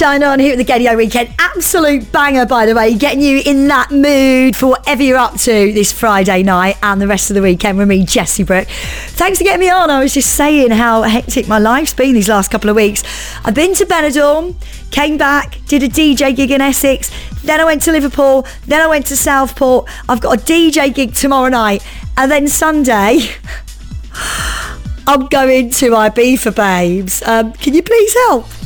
going on here at the Gaydio Weekend. Absolute banger, by the way, getting you in that mood for whatever you're up to this Friday night and the rest of the weekend with me, Jessie Brooke. Thanks for getting me on. I was just saying how hectic my life's been these last couple of weeks. I've been to Benidorm, came back, did a DJ gig in Essex, then I went to Liverpool, then I went to Southport. I've got a DJ gig tomorrow night, and then Sunday I'm going to Ibiza, babes. Can you please help?